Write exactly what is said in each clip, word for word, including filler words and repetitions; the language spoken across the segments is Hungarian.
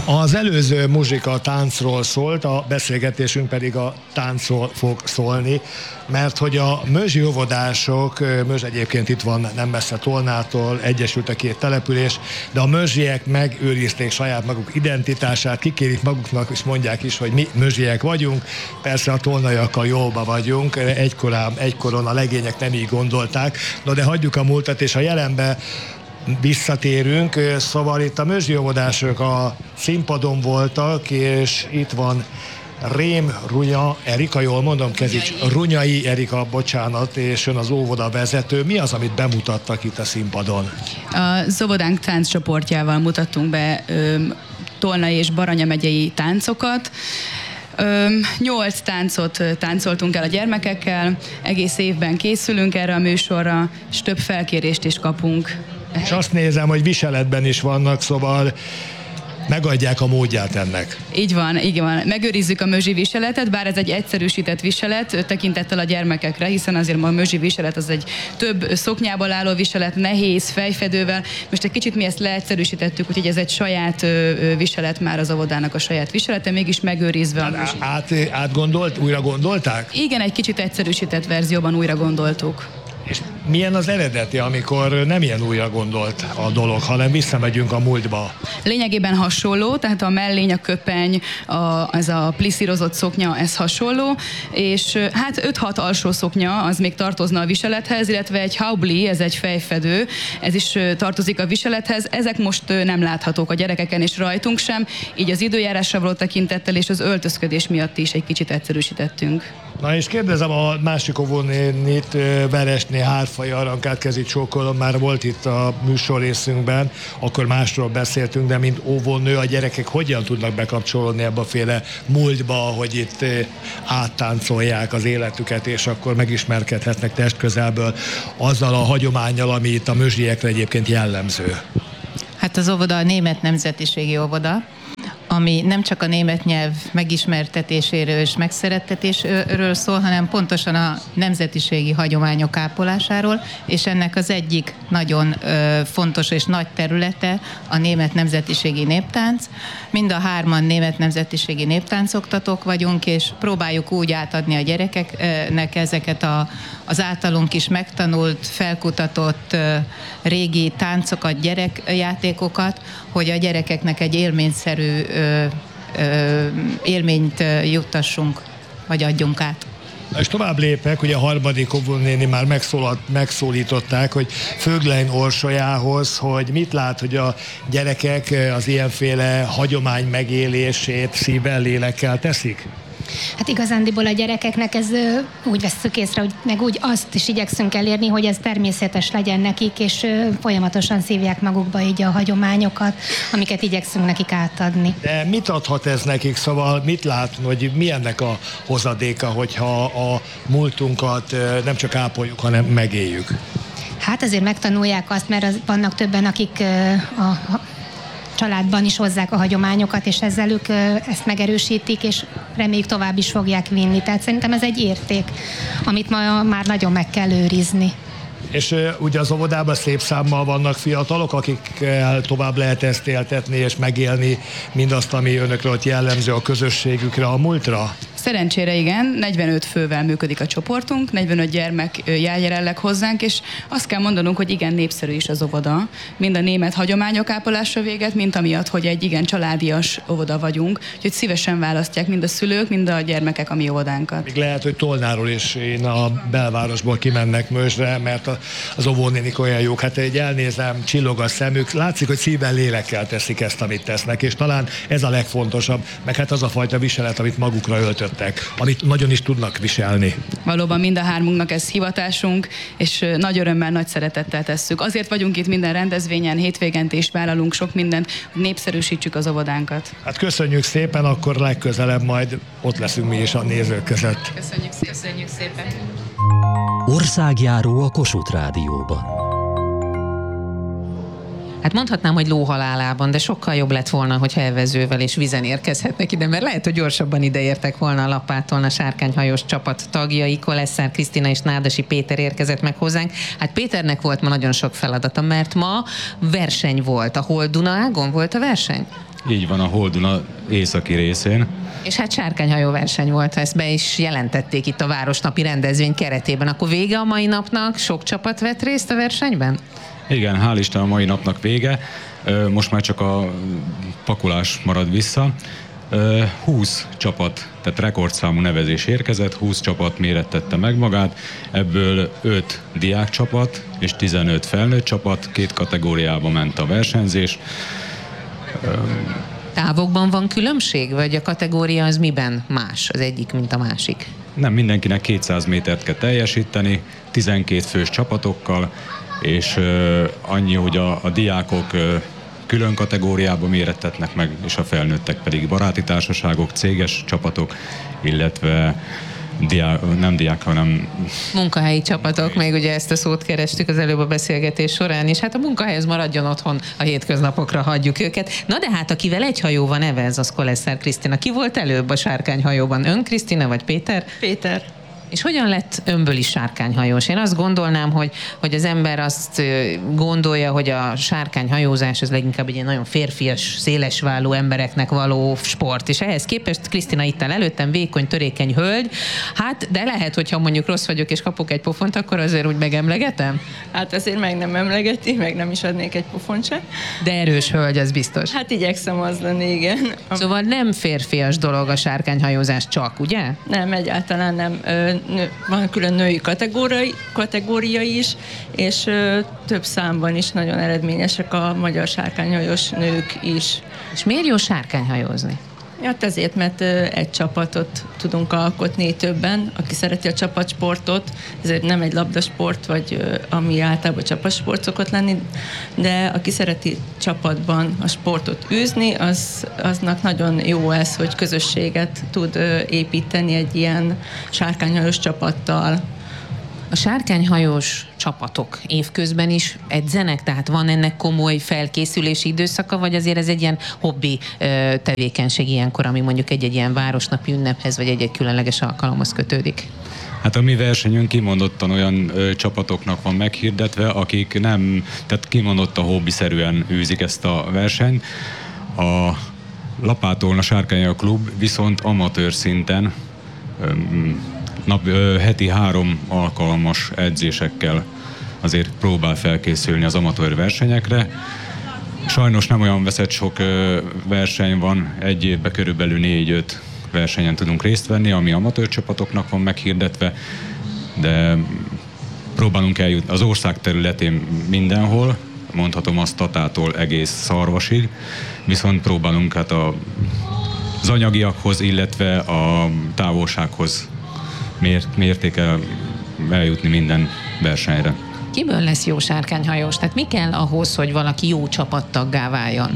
Az előző muzsika a táncról szólt, a beszélgetésünk pedig a táncról fog szólni, mert hogy a mözsi óvodások, Mözs egyébként itt van nem messze Tolnától, egyesült a két település, de a mözsiek megőrizték saját maguk identitását, kikérik maguknak, és mondják is, hogy mi mözsiek vagyunk, persze a tolnaiakkal jobban vagyunk, egykorán, egykoron a legények nem így gondolták, no de hagyjuk a múltat, és a jelenbe visszatérünk, szóval itt a mözsi óvodások a színpadon voltak, és itt van Rém Runya Erika, jól mondom, Kezics, Runyai Erika, bocsánat, és ön az óvoda vezető. Mi az, amit bemutattak itt a színpadon? Az óvodánk tánccsoportjával mutattunk be ö, Tolnai és Baranya megyei táncokat. Nyolc táncot táncoltunk el a gyermekekkel, egész évben készülünk erre a műsorra, és több felkérést is kapunk. És azt nézem, hogy viseletben is vannak, szóval megadják a módját ennek. Így van, így van. Megőrizzük a mözsi viseletet, bár ez egy egyszerűsített viselet tekintettel a gyermekekre, hiszen azért a mözsi viselet az egy több szoknyából álló viselet, nehéz, fejfedővel. Most egy kicsit mi ezt leegyszerűsítettük, úgyhogy ez egy saját viselet már az óvodának a saját viselete, mégis megőrizve a mözsi. Át, átgondolt, újra gondolták? Igen, egy kicsit egyszerűsített verzióban újra gondoltuk. És milyen az eredeti, amikor nem ilyen újra gondolt a dolog, hanem visszamegyünk a múltba? Lényegében hasonló, tehát a mellény, a köpeny, a, ez a pliszírozott szoknya, ez hasonló, és hát öt-hat alsó szoknya, az még tartozna a viselethez, illetve egy haubli, ez egy fejfedő, ez is tartozik a viselethez. Ezek most nem láthatók a gyerekeken és rajtunk sem, így az időjárásra való tekintettel és az öltözködés miatt is egy kicsit egyszerűsítettünk. Na és kérdezem a másik óvónénit, Veresné Hárfai Arankát, Kezics csókolom, már volt itt a műsor részünkben, akkor másról beszéltünk, de mint óvónő a gyerekek hogyan tudnak bekapcsolódni ebbe a féle múltba, hogy itt áttáncolják az életüket, és akkor megismerkedhetnek testközelből azzal a hagyománnyal, ami itt a mözsiekre egyébként jellemző? Hát az óvoda a német nemzetiségi óvoda, ami nem csak a német nyelv megismertetéséről és megszerettetésről szól, hanem pontosan a nemzetiségi hagyományok ápolásáról, és ennek az egyik nagyon ö, fontos és nagy területe a német nemzetiségi néptánc. Mind a hárman német nemzetiségi néptáncoktatók vagyunk, és próbáljuk úgy átadni a gyerekeknek ezeket a, az általunk is megtanult, felkutatott ö, régi táncokat, gyerekjátékokat, hogy a gyerekeknek egy élményszerű ö, ö, élményt juttassunk, vagy adjunk át. És tovább lépek, ugye a harmadik óvónéni már megszólították, hogy Föglein Orsolyához, hogy mit lát, hogy a gyerekek az ilyenféle hagyomány megélését szívvel, lélekkel teszik? Hát igazándiból a gyerekeknek ez úgy vesszük észre, hogy meg úgy azt is igyekszünk elérni, hogy ez természetes legyen nekik, és folyamatosan szívják magukba így a hagyományokat, amiket igyekszünk nekik átadni. De mit adhat ez nekik? Szóval mit lát, hogy mi ennek a hozadéka, hogyha a múltunkat nem csak ápoljuk, hanem megéljük? Hát azért megtanulják azt, mert az, vannak többen, akik a családban is hozzák a hagyományokat, és ezzel ők ezt megerősítik, és reméljük tovább is fogják vinni. Tehát szerintem ez egy érték, amit ma már nagyon meg kell őrizni. És uh, ugye az óvodában szép számmal vannak fiatalok, akikkel tovább lehet ezt éltetni és megélni mindazt, ami önökre ott jellemző a közösségükre, a múltra? Szerencsére igen, negyvenöt fővel működik a csoportunk, negyvenöt gyermek jár jelenleg hozzánk, és azt kell mondanunk, hogy igen népszerű is az óvoda, mind a német hagyományok ápolása véget, mint amiatt, hogy egy igen családias óvoda vagyunk, úgyhogy szívesen választják mind a szülők, mind a gyermekek a mi óvodánkat. Még lehet, hogy Tolnáról is én a belvárosból kimennek Mözsre, mert az óvónénik olyan jók, hát egy elnézem, csillog a szemük, látszik, hogy szívvel, lélekkel teszik ezt, amit tesznek, és talán ez a legfontosabb, meg hát az a fajta viselet, amit magukra öltött, amit nagyon is tudnak viselni. Valóban mind a hármunknak ez hivatásunk, és nagy örömmel, nagy szeretettel tesszük. Azért vagyunk itt minden rendezvényen, hétvégent is vállalunk sok mindent, hogy népszerűsítsük az óvodánkat. Hát köszönjük szépen, akkor legközelebb majd ott leszünk mi is a nézők között. Köszönjük szépen. Köszönjük szépen. Országjáró a Kossuth Rádióban. Hát mondhatnám, hogy lóhalálában, de sokkal jobb lett volna, hogyha evezővel és vízen érkezhetnek ide, mert lehet, hogy gyorsabban ideértek volna a Lapátolna sárkányhajós csapat tagjai. Kolesszár Krisztina és Nádasi Péter érkezett meg hozzánk. Hát Péternek volt ma nagyon sok feladata, mert ma verseny volt. A Hold Duna ágon volt a verseny? Így van, a Holduna északi részén. És hát sárkányhajó verseny volt, ezt be is jelentették itt a Városnapi rendezvény keretében. Akkor vége a mai napnak? Sok csapat vett részt a versenyben? Igen, hál' Isten a mai napnak vége. Most már csak a pakolás marad vissza. húsz csapat, tehát rekordszámú nevezés érkezett, húsz csapat mérettette meg magát, ebből öt diákcsapat és tizenöt felnőtt csapat, két kategóriában ment a versenyzés. Távokban van különbség, vagy a kategória az miben más az egyik, mint a másik? Nem, mindenkinek kétszáz métert kell teljesíteni, tizenkét fős csapatokkal, és uh, annyi, hogy a, a diákok uh, külön kategóriába mérettetnek meg, és a felnőttek pedig baráti társaságok, céges csapatok, illetve diák, nem diák, hanem munkahelyi csapatok, még ugye ezt a szót kerestük az előbb a beszélgetés során, és hát a munkahelyhez maradjon otthon, a hétköznapokra hagyjuk őket. Na de hát akivel egy hajóban nevez, az Kolesszer Krisztina. Ki volt előbb a sárkányhajóban? Ön, Krisztina, vagy Péter? Péter. És hogyan lett önből is sárkányhajós? Én azt gondolnám, hogy, hogy az ember azt gondolja, hogy a sárkányhajózás az leginkább egy ilyen nagyon férfias, szélesvállú embereknek való sport. És ehhez képest Krisztina itt áll előttem, vékony, törékeny hölgy. Hát, de lehet, hogyha mondjuk rossz vagyok és kapok egy pofont, akkor azért úgy megemlegetem? Hát azért meg nem emlegeti, meg nem is adnék egy pofont se. De erős hölgy, az biztos. Hát igyekszem az lenni, igen. Szóval nem férfias dolog a sárkányhajózás csak, ugye? Nem, egyáltalán nem. Nő, van külön női kategória, kategória is, és ö, több számban is nagyon eredményesek a magyar sárkányhajós nők is. És miért jó sárkányhajózni? Hát ezért, mert ö, egy csapatot tudunk alkotni többen, aki szereti a csapatsportot, ez nem egy labdasport, vagy ö, ami általában csapatsport szokott lenni, de aki szereti csapatban a sportot űzni, az, aznak nagyon jó ez, hogy közösséget tud ö, építeni egy ilyen sárkányhajós csapattal. A sárkányhajós csapatok évközben is edzenek, tehát van ennek komoly felkészülési időszaka, vagy azért ez egy ilyen hobbi ö, tevékenység ilyenkor, ami mondjuk egy-egy ilyen városnapi ünnephez, vagy egy-egy különleges alkalomhoz kötődik? Hát a mi versenyünk kimondottan olyan ö, csapatoknak van meghirdetve, akik nem, tehát kimondottan hobbiszerűen űzik ezt a versenyt. A Lapátolna Sárkányhajó Klub viszont amatőr szinten ö, nap, ö, heti három alkalmas edzésekkel azért próbál felkészülni az amatőr versenyekre. Sajnos nem olyan veszett sok ö, verseny van, egy évben körülbelül négy-öt versenyen tudunk részt venni, ami amatőr csapatoknak van meghirdetve, de próbálunk eljutni az ország területén mindenhol, mondhatom azt Tatától egész Szarvasig, viszont próbálunk hát a, az anyagiakhoz, illetve a távolsághoz mért, mértékkel eljutni minden versenyre. Kiből lesz jó sárkányhajós? Tehát mi kell ahhoz, hogy valaki jó csapattaggá váljon?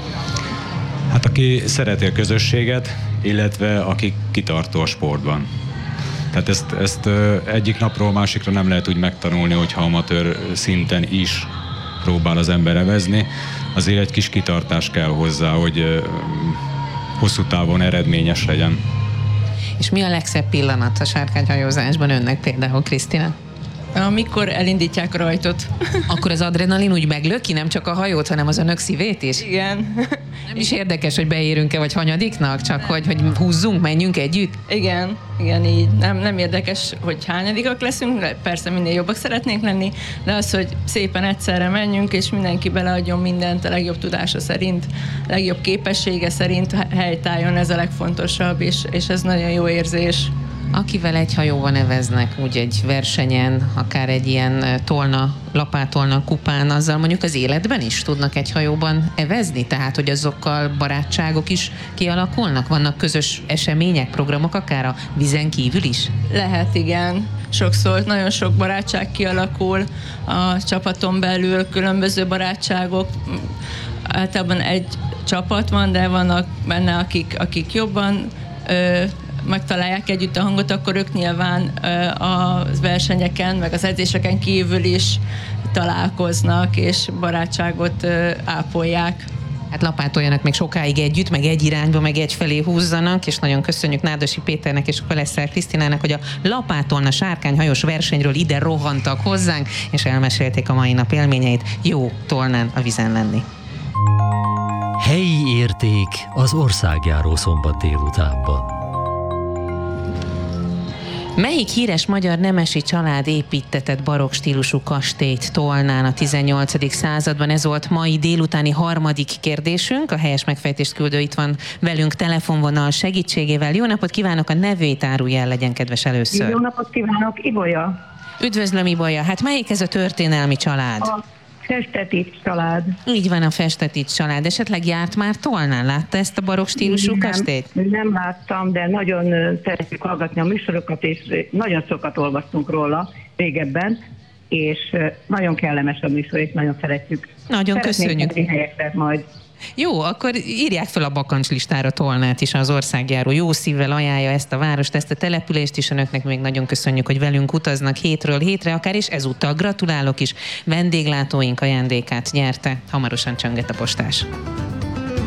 Hát aki szereti a közösséget, illetve aki kitartó a sportban. Tehát ezt, ezt egyik napról másikra nem lehet úgy megtanulni, hogyha amatőr szinten is próbál az ember evezni. Azért egy kis kitartás kell hozzá, hogy hosszú távon eredményes legyen. És mi a legszebb pillanat a sárkányhajózásban önnek például, Krisztina? Amikor elindítják a rajtot. Akkor az adrenalin úgy meglöki, nem csak a hajót, hanem az önök szívét is? Igen. Nem is érdekes, hogy beérünk-e, vagy hanyadiknak, csak hogy, hogy húzzunk, menjünk együtt? Igen, igen, így. Nem, nem érdekes, hogy hányadikak leszünk, persze minél jobbak szeretnénk lenni, de az, hogy szépen egyszerre menjünk, és mindenki beleadjon mindent a legjobb tudása szerint, a legjobb képessége szerint helytálljon, ez a legfontosabb, és, és ez nagyon jó érzés. Akivel egy hajóban eveznek, úgy egy versenyen, akár egy ilyen tolna, lapátolna kupán, azzal mondjuk az életben is tudnak egy hajóban evezni? Tehát, hogy azokkal barátságok is kialakulnak? Vannak közös események, programok, akár a vízen kívül is? Lehet, igen. Sokszor nagyon sok barátság kialakul a csapaton belül, különböző barátságok. Általában egy csapat van, de vannak benne, akik, akik jobban ö, megtalálják együtt a hangot, akkor ők nyilván a versenyeken, meg az edzéseken kívül is találkoznak, és barátságot ápolják. Hát lapátoljanak még sokáig együtt, meg egy irányba, meg egyfelé húzzanak, és nagyon köszönjük Nádasi Péternek és Kolesszer Krisztinának, hogy a Lapátolna sárkányhajós versenyről ide rohantak hozzánk, és elmesélték a mai nap élményeit. Jó tolnán a vízen lenni. Helyi Érték az országjáró szombat délutánban. Melyik híres magyar nemesi család építtetett barokk stílusú kastélyt Tolnán a tizennyolcadik században? Ez volt mai délutáni harmadik kérdésünk. A helyes megfejtést küldő itt van velünk telefonvonal segítségével. Jó napot kívánok, a nevét árulja el, legyen kedves először. Jó napot kívánok, Ibolya. Üdvözlöm, Ibolya. Hát melyik ez a történelmi család? A Festetics család. Így van, a Festetics család. Esetleg járt már Tolnán? Látta ezt a barokk stílusú kastélyt? Nem, nem láttam, de nagyon szeretjük hallgatni a műsorokat, és nagyon sokat olvastunk róla régebben, és nagyon kellemes a műsor, és nagyon szeretjük. Nagyon Szeretnék köszönjük. helyeket majd. Jó, akkor írják fel a bakancslistára Tolnát is, az országjáró jó szívvel ajánlja ezt a várost, ezt a települést is, önöknek még nagyon köszönjük, hogy velünk utaznak hétről hétre akár, és ezúttal gratulálok is, vendéglátóink ajándékát nyerte, hamarosan csönget a postás.